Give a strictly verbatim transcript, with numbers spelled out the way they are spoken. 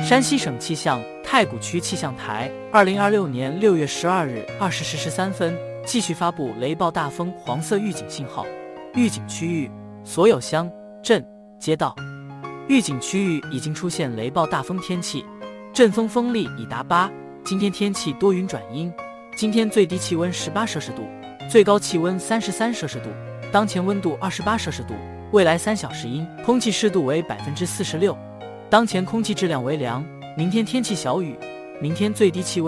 山西省气象太谷区气象台二零二六年六月十二日二十时十三分继续发布雷暴大风黄色预警信号，预警区域所有乡镇街道。预警区域已经出现雷暴大风天气，阵风风力已达八。今天天气多云转阴，今天最低气温十八摄氏度，最高气温三十三摄氏度，当前温度二十八摄氏度，未来三小时阴，空气湿度为百分之四十六，当前空气质量为良。明天天气小雨，明天最低气温